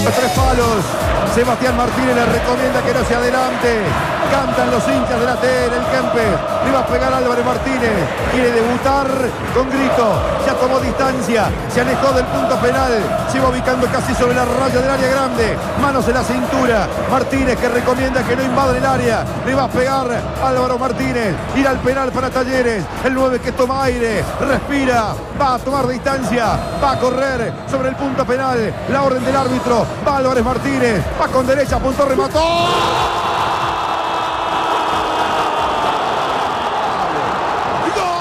Los tres palos. Sebastián Martínez le recomienda que no se adelante. Cantan los hinchas de la T en el Kempes. Le va a pegar Álvarez Martínez. Quiere debutar con grito. Ya tomó distancia. Se alejó del punto penal. Se va ubicando casi sobre la raya del área grande. Manos en la cintura. Martínez que recomienda que no invadan el área. Le va a pegar Álvaro Martínez. Ir al penal para Talleres. El 9 que toma aire. Respira. Va a tomar distancia. Va a correr sobre el punto penal. La orden del árbitro. Va Álvarez Martínez. Va con derecha. Apuntó. Remató.